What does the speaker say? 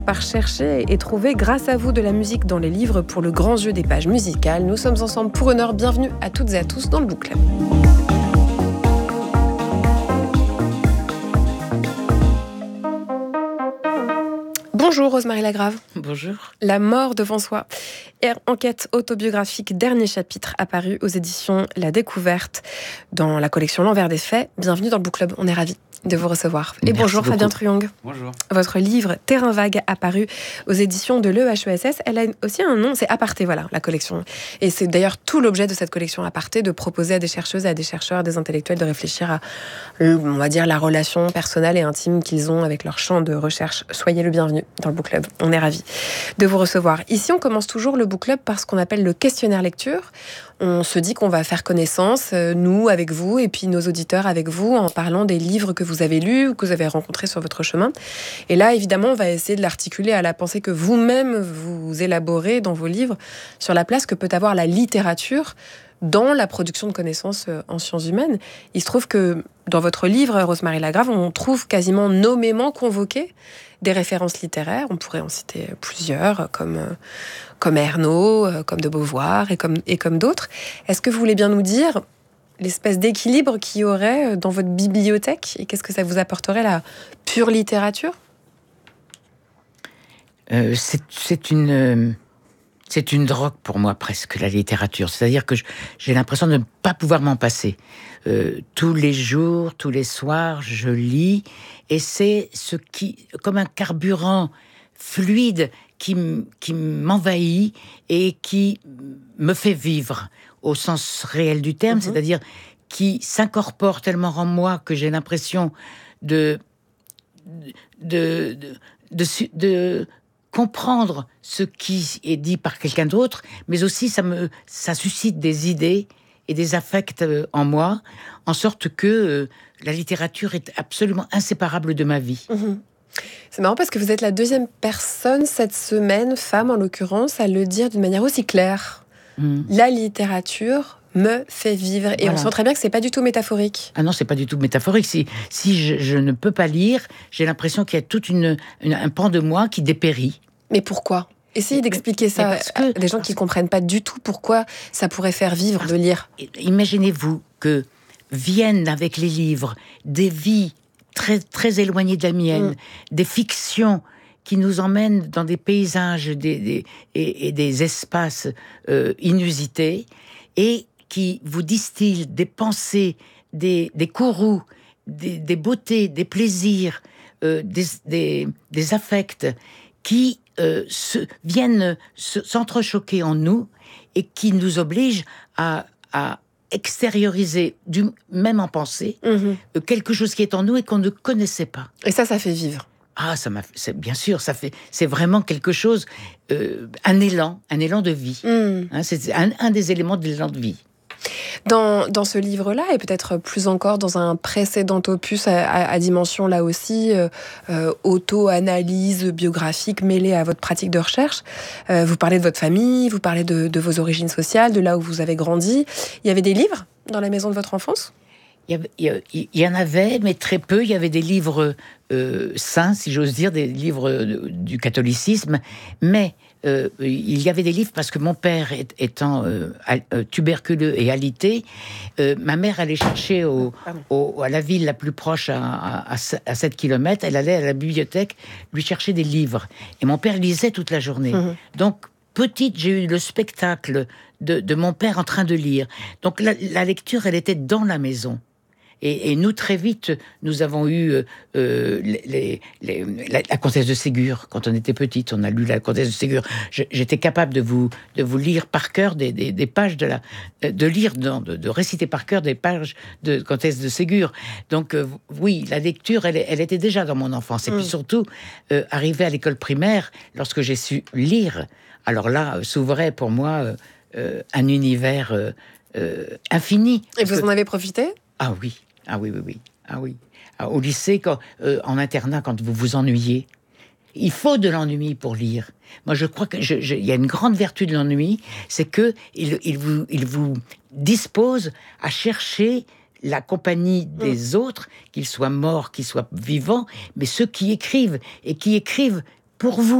Par chercher et trouver grâce à vous de la musique dans les livres pour le grand jeu des pages musicales. Nous sommes ensemble pour une heure. Bienvenue à toutes et à tous dans le Book Club. Bonjour Rosemarie Lagrave. Bonjour. La mort devant soi. Enquête autobiographique, dernier chapitre apparu aux éditions La Découverte dans la collection L'Envers des Faits. Bienvenue dans le Book Club, on est ravis de vous recevoir. Et Merci bonjour beaucoup. Fabien Truong. Bonjour. Votre livre Terrain vague apparu aux éditions de l'EHESS, elle a aussi un nom, c'est Aparté, voilà, la collection. Et c'est d'ailleurs tout l'objet de cette collection Aparté, de proposer à des chercheuses, à des chercheurs, à des intellectuels de réfléchir à, on va dire, la relation personnelle et intime qu'ils ont avec leur champ de recherche. Soyez le bienvenu dans le Book Club, on est ravis de vous recevoir. Ici, on commence toujours le Book Club par ce qu'on appelle le questionnaire lecture. On se dit qu'on va faire connaissance, nous avec vous, et puis nos auditeurs avec vous, en parlant des livres que vous avez lus ou que vous avez rencontrés sur votre chemin. Et là, évidemment, on va essayer de l'articuler à la pensée que vous-même vous élaborez dans vos livres sur la place que peut avoir la littérature dans la production de connaissances en sciences humaines. Il se trouve que dans votre livre, Rosemarie Lagrave, on trouve quasiment nommément convoquées des références littéraires. On pourrait en citer plusieurs, comme Ernaud, comme de Beauvoir et comme d'autres. Est-ce que vous voulez bien nous dire l'espèce d'équilibre qu'il y aurait dans votre bibliothèque et qu'est-ce que ça vous apporterait, la pure littérature ? C'est une drogue pour moi presque, la littérature. C'est-à-dire que j'ai l'impression de ne pas pouvoir m'en passer. Tous les jours, tous les soirs, je lis et c'est comme un carburant fluide qui m'envahit et qui me fait vivre au sens réel du terme, c'est-à-dire qui s'incorpore tellement en moi que j'ai l'impression de comprendre ce qui est dit par quelqu'un d'autre, mais aussi ça suscite des idées et des affects en moi, en sorte que la littérature est absolument inséparable de ma vie. C'est marrant parce que vous êtes la deuxième personne cette semaine, femme en l'occurrence, à le dire d'une manière aussi claire. La littérature me fait vivre. Et voilà. On sent très bien que c'est pas du tout métaphorique. Ah non, c'est pas du tout métaphorique. Si je ne peux pas lire, j'ai l'impression qu'il y a tout un pan de moi qui dépérit. Mais pourquoi ? Essayez d'expliquer ça à des gens qui ne comprennent pas du tout pourquoi ça pourrait faire vivre de lire. Imaginez-vous que viennent avec les livres des vies très, très éloignées de la mienne, des fictions qui nous emmènent dans des paysages et des espaces inusités, et qui vous distillent des pensées, des courroux, des beautés, des plaisirs, des affects qui viennent s'entrechoquer en nous et qui nous obligent à extérioriser, même en pensée, quelque chose qui est en nous et qu'on ne connaissait pas. Et ça fait vivre. Ah, bien sûr, c'est vraiment quelque chose, un élan de vie. C'est un des éléments de l'élan de vie. Dans ce livre-là, et peut-être plus encore dans un précédent opus à dimension là aussi, auto-analyse biographique mêlée à votre pratique de recherche, vous parlez de votre famille, vous parlez de vos origines sociales, de là où vous avez grandi. Il y avait des livres dans la maison de votre enfance ? Il y en avait, mais très peu. Il y avait des livres saints, si j'ose dire, des livres du catholicisme, mais il y avait des livres parce que mon père étant tuberculeux et alité, ma mère allait chercher à la ville la plus proche à 7 km, elle allait à la bibliothèque lui chercher des livres. Et mon père lisait toute la journée. Donc, petite, j'ai eu le spectacle de mon père en train de lire. Donc, la lecture, elle était dans la maison. Et nous, très vite, nous avons eu la Comtesse de Ségur. Quand on était petite, on a lu la Comtesse de Ségur. J'étais capable de vous lire par cœur des pages de réciter par cœur des pages de Comtesse de Ségur. Donc, oui, la lecture, elle était déjà dans mon enfance. Et puis surtout, arrivé à l'école primaire, lorsque j'ai su lire, alors là, s'ouvrait pour moi un univers infini. Et vous en avez profité ? Ah oui. Ah oui. Au lycée, en internat, quand vous vous ennuyez, il faut de l'ennui pour lire. Moi, je crois qu'il y a une grande vertu de l'ennui, c'est que il vous dispose à chercher la compagnie des autres, qu'ils soient morts, qu'ils soient vivants, mais ceux qui écrivent, et qui écrivent pour vous.